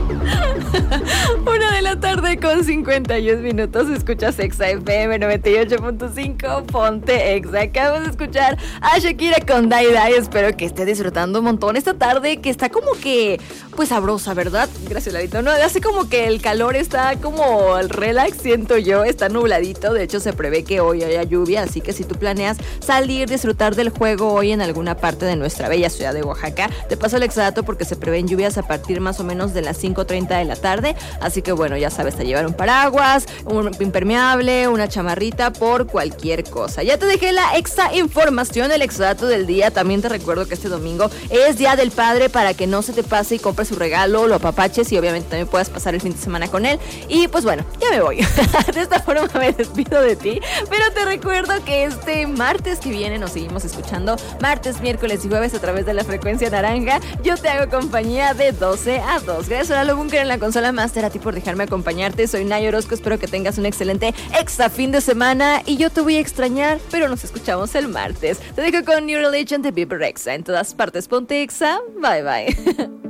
1:51 escuchas Exa FM 98.5, ponte Exa. Acabamos de escuchar a Shakira con Die Die. Espero que esté disfrutando un montón esta tarde, que está como que, pues sabrosa, ¿verdad? Gracias, Larito. No, hace como que el calor está como el relax, siento yo, está nubladito. De hecho, se prevé que hoy haya lluvia, así que si tú planeas salir, disfrutar del juego hoy en alguna parte de nuestra bella ciudad de Oaxaca, te paso el exadato porque se prevén lluvias a partir más o menos de las 5:30 de la tarde. Así que bueno, ya sabes, te llevar un paraguas, un impermeable, una chamarrita por cualquier cosa. Ya te dejé la extra información, el exadato del día. También te recuerdo que este domingo es Día del Padre, para que no se te pase y compres su regalo, lo apapaches y obviamente también puedas pasar el fin de semana con él. Y pues bueno, ya me voy. De esta forma me despido de ti, pero te recuerdo que este martes que viene nos seguimos escuchando, martes, miércoles y jueves a través de la frecuencia naranja. Yo te hago compañía de 12 a 2. Gracias a Lalo Bunker en la consola master, a ti por dejarme acompañarte. Soy Nayo Orozco, espero que tengas un excelente extra fin de semana y yo te voy a extrañar, pero nos escuchamos el martes. Te dejo con New Religion de Bieber Exa. En todas partes ponte Exa. Bye bye.